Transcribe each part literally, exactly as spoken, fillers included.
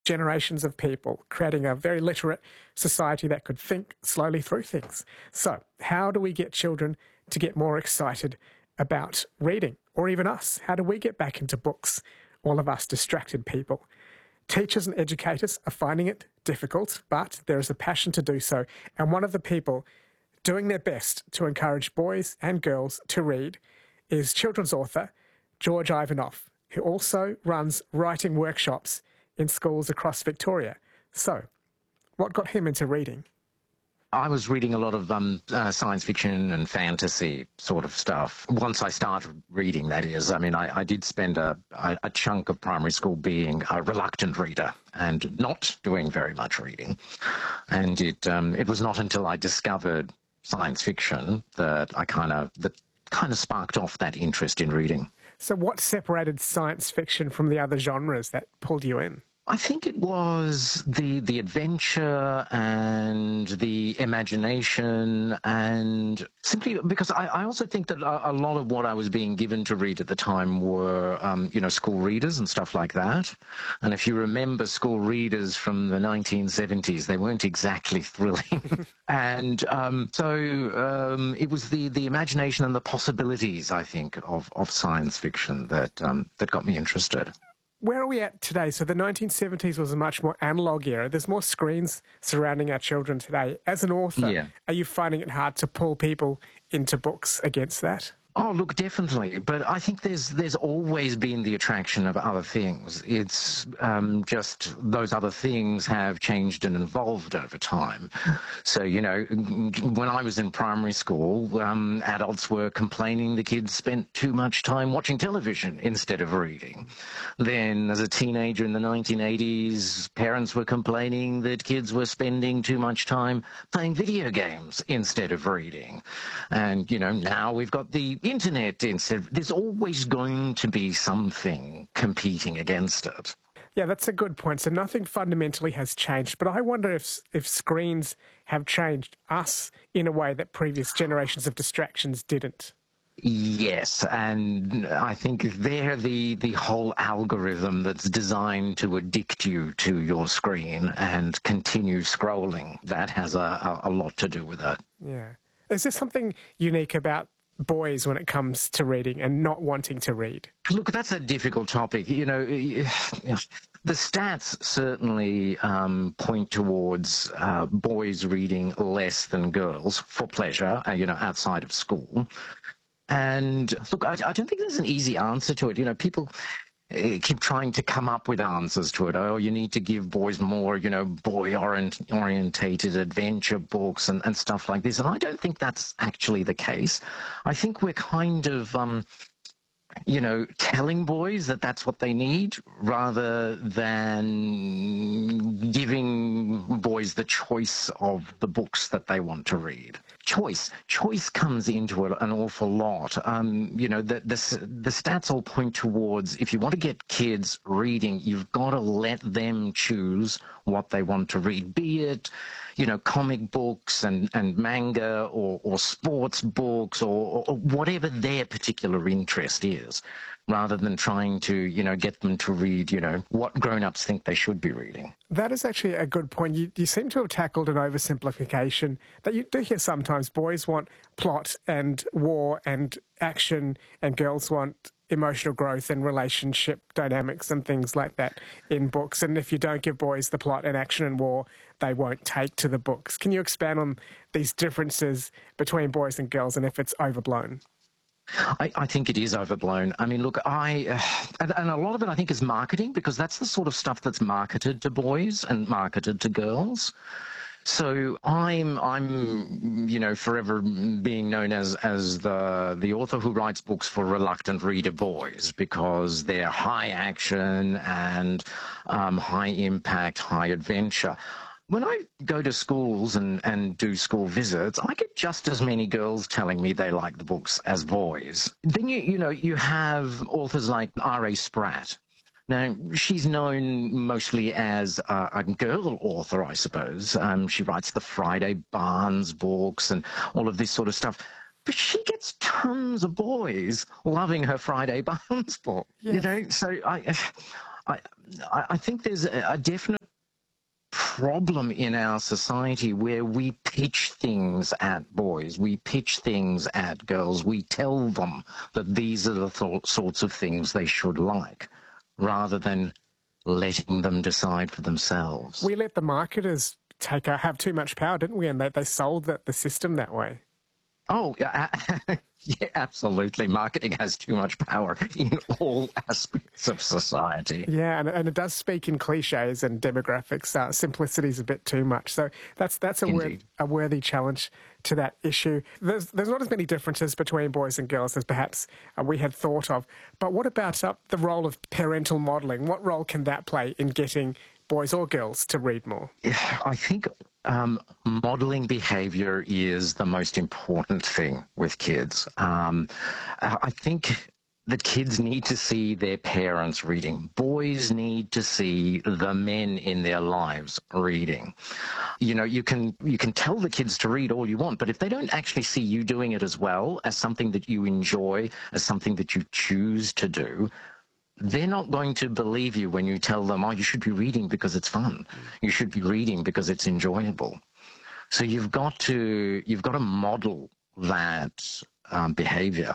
generations of people, creating a very literate society that could think slowly through things. So how do we get children to get more excited about reading? Or even us, how do we get back into books, all of us distracted people? Teachers and educators are finding it difficult, but there is a passion to do so. And one of the people doing their best to encourage boys and girls to read is children's author George Ivanoff, who also runs writing workshops in schools across Victoria. So, what got him into reading? I was reading a lot of um, uh, science fiction and fantasy sort of stuff. Once I started reading, that is, I mean, I, I did spend a, a chunk of primary school being a reluctant reader and not doing very much reading. And it um, it was not until I discovered science fiction that I kind of that kind of sparked off that interest in reading. So, what separated science fiction from the other genres that pulled you in? I think it was the the adventure and the imagination, and simply because I, I also think that a, a lot of what I was being given to read at the time were, um, you know, school readers and stuff like that. And if you remember school readers from the nineteen seventies, they weren't exactly thrilling. and um, so um, it was the, the imagination and the possibilities, I think, of, of science fiction that um, that got me interested. Where are we at today? So the nineteen seventies was a much more analogue era. There's more screens surrounding our children today. As an author, yeah. Are you finding it hard to pull people into books against that? Oh, look, definitely. But I think there's there's always been the attraction of other things. It's um, just those other things have changed and evolved over time. So, you know, when I was in primary school, um, adults were complaining the kids spent too much time watching television instead of reading. Then, as a teenager in the nineteen eighties, parents were complaining that kids were spending too much time playing video games instead of reading. And, you know, now we've got the internet instead. There's always going to be something competing against it. Yeah, that's a good point. So nothing fundamentally has changed, but I wonder if if screens have changed us in a way that previous generations of distractions didn't. Yes, and I think they're the, the whole algorithm that's designed to addict you to your screen and continue scrolling. That has a, a, a lot to do with it. Yeah. Is there something unique about boys when it comes to reading and not wanting to read? Look, that's a difficult topic. You know, the stats certainly um, point towards uh, boys reading less than girls for pleasure, uh, you know, outside of school. And look, I, I don't think there's an easy answer to it. You know, people uh, keep trying to come up with answers to it. Oh, you need to give boys more, you know, boy-orientated adventure books and, and stuff like this. And I don't think that's actually the case. I think we're kind of, um, you know, telling boys that that's what they need rather than giving boys the choice of the books that they want to read. Choice. Choice comes into it an awful lot. Um, you know, the, the, the stats all point towards if you want to get kids reading, you've got to let them choose what they want to read, be it, you know, comic books and, and manga or, or sports books or, or whatever their particular interest is, rather than trying to, you know, get them to read, you know, what grown-ups think they should be reading. That is actually a good point. You, you seem to have tackled an oversimplification that you do hear sometimes. Boys want plot and war and action, and girls want emotional growth and relationship dynamics and things like that in books. And if you don't give boys the plot and action and war, they won't take to the books. Can you expand on these differences between boys and girls and if it's overblown? I, I think it is overblown. I mean, look, I uh, and, and a lot of it I think is marketing, because that's the sort of stuff that's marketed to boys and marketed to girls. So I'm, I'm, you know, forever being known as as the the author who writes books for reluctant reader boys, because they're high action and um, high impact, high adventure. When I go to schools and, and do school visits, I get just as many girls telling me they like the books as boys. Then, you, you know, you have authors like R A Spratt. Now, she's known mostly as a, a girl author, I suppose. Um, she writes the Friday Barnes books and all of this sort of stuff. But she gets tons of boys loving her Friday Barnes book, yeah. You know? So I... I, I I think there's a, a definite problem in our society where we pitch things at boys, we pitch things at girls, we tell them that these are the th- sorts of things they should like, rather than letting them decide for themselves. We let the marketers take uh, have too much power, didn't we? And they, they sold the, the system that way. Oh, yeah, yeah, absolutely. Marketing has too much power in all aspects of society. Yeah, and, and it does speak in cliches and demographics. Uh, Simplicity is a bit too much. So that's that's a, wor- a worthy challenge to that issue. There's there's not as many differences between boys and girls as perhaps uh, we had thought of. But what about uh, the role of parental modelling? What role can that play in getting boys or girls to read more? I think um, modeling behavior is the most important thing with kids. Um, I think that kids need to see their parents reading. Boys need to see the men in their lives reading. You know, you can you can tell the kids to read all you want, but if they don't actually see you doing it as well, as something that you enjoy, as something that you choose to do, they're not going to believe you when you tell them, oh, you should be reading because it's fun. You should be reading because it's enjoyable. So you've got to, you've got to model that um, behavior.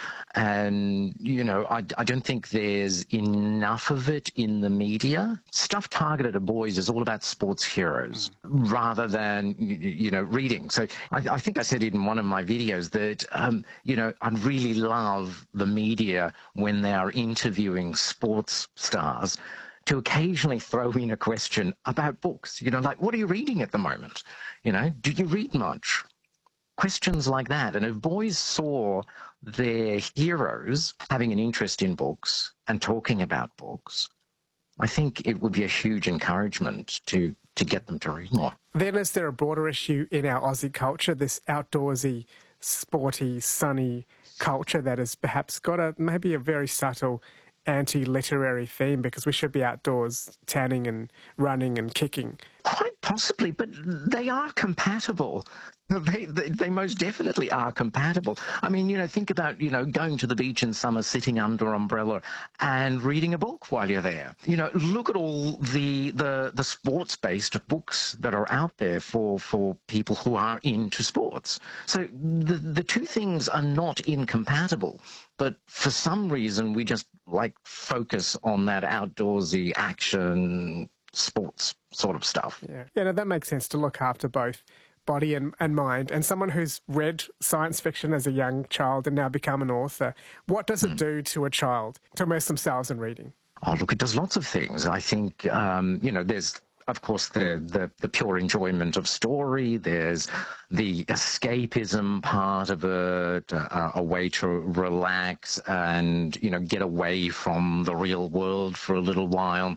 And, you know, I, I don't think there's enough of it in the media. Stuff targeted at boys is all about sports heroes rather than, you, you know, reading. So I, I think I said it in one of my videos that, um, you know, I really love the media when they are interviewing sports stars to occasionally throw in a question about books. You know, like, what are you reading at the moment? You know, do you read much? Questions like that. And if boys saw their heroes having an interest in books and talking about books, I think it would be a huge encouragement to, to get them to read more. Then is there a broader issue in our Aussie culture, this outdoorsy, sporty, sunny culture that has perhaps got a maybe a very subtle anti-literary theme because we should be outdoors tanning and running and kicking? Quite possibly, but they are compatible. They, they, they most definitely are compatible. I mean, you know, think about, you know, going to the beach in summer, sitting under an umbrella and reading a book while you're there. You know, look at all the the, the sports-based books that are out there for, for people who are into sports. So the, the two things are not incompatible, but for some reason we just, like, focus on that outdoorsy action sports sort of stuff. Yeah, yeah, no, that makes sense to look after both body and, and mind. And someone who's read science fiction as a young child and now become an author, what does it mm. do to a child to immerse themselves in reading? Oh, look, it does lots of things. I think, um, you know, there's, of course, the, the, the pure enjoyment of story. There's the escapism part of it, uh, a way to relax and, you know, get away from the real world for a little while.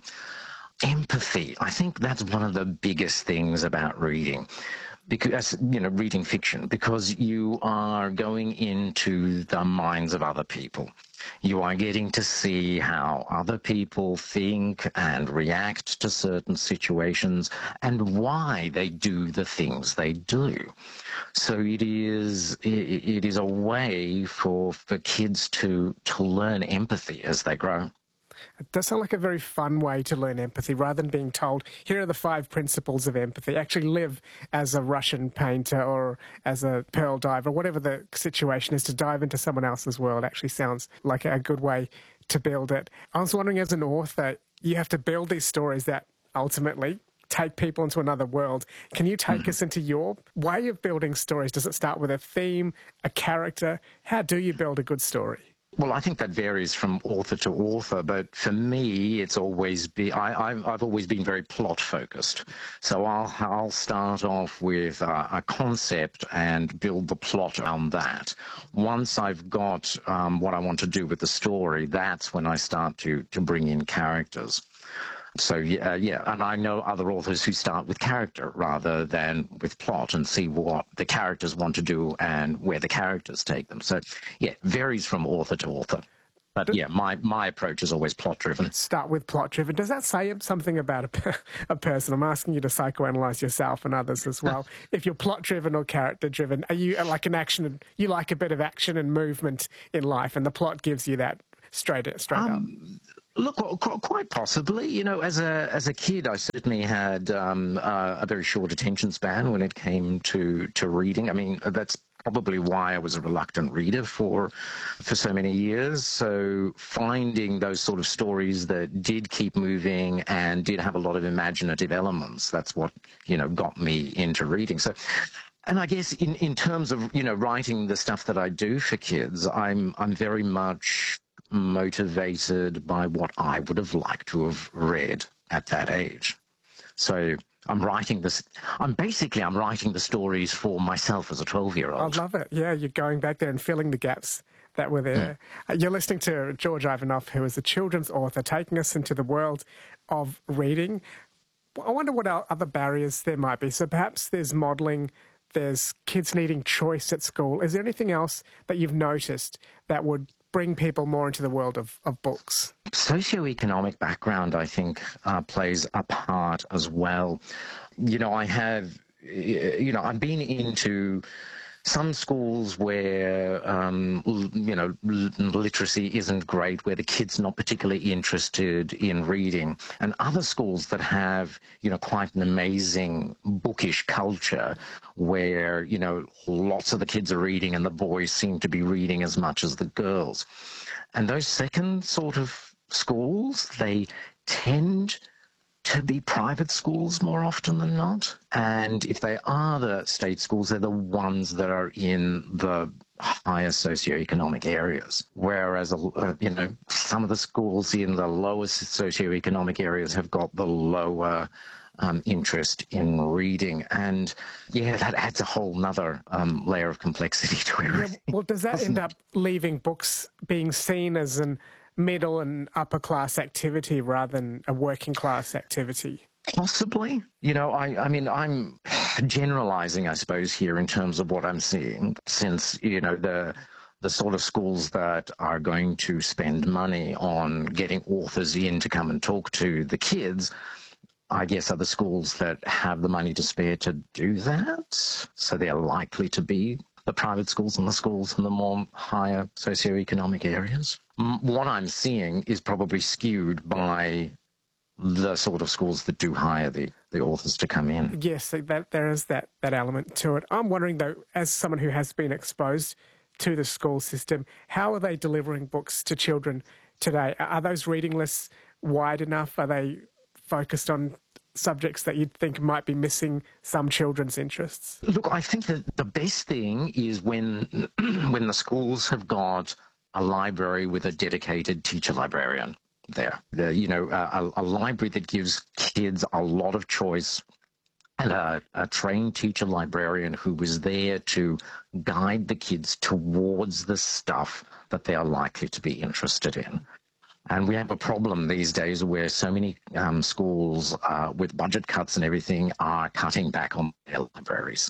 Empathy. I think that's one of the biggest things about reading. Because, you know, reading fiction, because you are going into the minds of other people. You are getting to see how other people think and react to certain situations and why they do the things they do. So it is it is a way for for kids to to learn empathy as they grow. It does sound like a very fun way to learn empathy rather than being told, here are the five principles of empathy. Actually live as a Russian painter or as a pearl diver, whatever the situation is, to dive into someone else's world actually sounds like a good way to build it. I was wondering, as an author, you have to build these stories that ultimately take people into another world. Can you take mm-hmm. us into your way of building stories? Does it start with a theme, a character? How do you build a good story? Well, I think that varies from author to author, but for me, it's always been, I, I've, I've always been very plot focused. So I'll, I'll start off with a, a concept and build the plot around that. Once I've got um, what I want to do with the story, that's when I start to, to bring in characters. So, yeah, yeah, and I know other authors who start with character rather than with plot and see what the characters want to do and where the characters take them. So, yeah, it varies from author to author. But, yeah, my, my approach is always plot-driven. Start with plot-driven. Does that say something about a, a person? I'm asking you to psychoanalyze yourself and others as well. If you're plot-driven or character-driven, are you like an action? You like a bit of action and movement in life, and the plot gives you that straight, straight um, up? Look, qu- qu- quite possibly. You know, as a as a kid, I certainly had um, uh, a very short attention span when it came to to reading. I mean, that's probably why I was a reluctant reader for for so many years. So finding those sort of stories that did keep moving and did have a lot of imaginative elements, that's what, you know, got me into reading. So, and I guess in, in terms of, you know, writing the stuff that I do for kids, I'm I'm very much motivated by what I would have liked to have read at that age. So I'm writing this, I'm basically, I'm writing the stories for myself as a twelve-year-old. I love it. Yeah, you're going back there and filling the gaps that were there. Mm. Uh, you're listening to George Ivanoff, who is a children's author, taking us into the world of reading. I wonder what other barriers there might be. So perhaps there's modelling, there's kids needing choice at school. Is there anything else that you've noticed that would bring people more into the world of, of books? Socioeconomic background, I think, uh, plays a part as well. You know, I have, you know, I've been into some schools where, um, you know, literacy isn't great, where the kid's not particularly interested in reading, and other schools that have, you know, quite an amazing bookish culture where, you know, lots of the kids are reading and the boys seem to be reading as much as the girls. And those second sort of schools, they tend to be private schools more often than not. And if they are the state schools, they're the ones that are in the higher socioeconomic areas. Whereas, uh, you know, some of the schools in the lowest socioeconomic areas have got the lower um, interest in reading. And yeah, that adds a whole nother um, layer of complexity to everything. Yeah, well, does that end up leaving books being seen as an middle and upper class activity rather than a working class activity? Possibly. You know, I, I mean, I'm generalizing, I suppose, here in terms of what I'm seeing, since, you know, the the sort of schools that are going to spend money on getting authors in to come and talk to the kids, I guess, are the schools that have the money to spare to do that. So they're likely to be the private schools and the schools in the more higher socioeconomic areas. What I'm seeing is probably skewed by the sort of schools that do hire the, the authors to come in. Yes, that, there is that, that element to it. I'm wondering, though, as someone who has been exposed to the school system, how are they delivering books to children today? Are those reading lists wide enough? Are they focused on subjects that you'd think might be missing some children's interests? Look, I think that the best thing is when when the schools have got a library with a dedicated teacher librarian there. The, you know, a, a library that gives kids a lot of choice, and a, a trained teacher librarian who was there to guide the kids towards the stuff that they are likely to be interested in. And we have a problem these days where so many um, schools, uh, with budget cuts and everything, are cutting back on their libraries.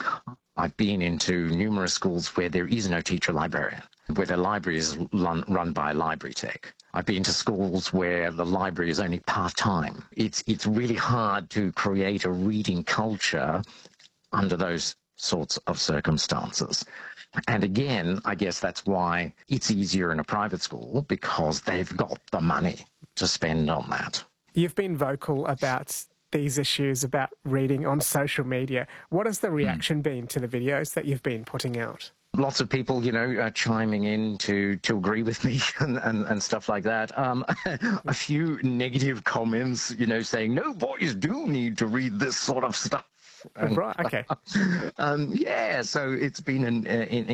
I've been into numerous schools where there is no teacher librarian, where the library is run, run by library tech. I've been to schools where the library is only part-time. It's, it's really hard to create a reading culture under those sorts of circumstances. And again, I guess that's why it's easier in a private school, because they've got the money to spend on that. You've been vocal about these issues about reading on social media. What has the reaction mm. been to the videos that you've been putting out? Lots of people, you know, uh, chiming in to, to agree with me and, and, and stuff like that. Um, a few negative comments, you know, saying, no, boys do need to read this sort of stuff. And, right, okay. um, yeah, so it's been an,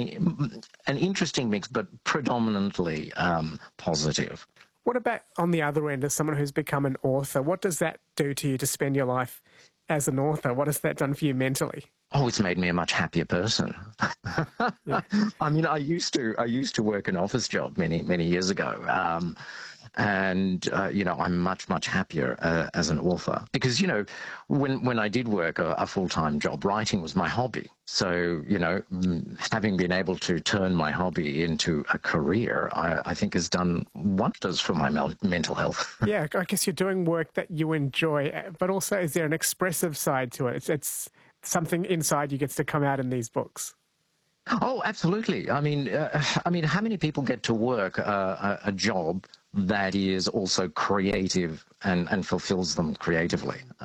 an, an interesting mix, but predominantly um, positive. What about on the other end, as someone who's become an author? What does that do to you to spend your life as an author? What has that done for you mentally? Oh, it's made me a much happier person. Yeah. I mean, I used to I used to work an office job many, many years ago. Um, And, uh, you know, I'm much, much happier uh, as an author because, you know, when, when I did work a, a full-time job, writing was my hobby. So, you know, having been able to turn my hobby into a career, I, I think has done wonders for my mental health. Yeah, I guess you're doing work that you enjoy, but also is there an expressive side to it? It's, it's something inside you gets to come out in these books. Oh, absolutely. I mean, uh, I mean, how many people get to work uh, a, a job that is also creative and, and fulfills them creatively?